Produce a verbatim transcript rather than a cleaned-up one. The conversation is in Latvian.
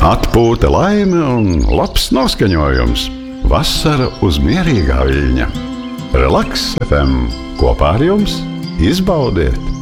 Atpūta, laime un labs noskaņojums. Vasara uz mierīgā viļņa. Relaks F M. Kopā ar jums izbaudiet!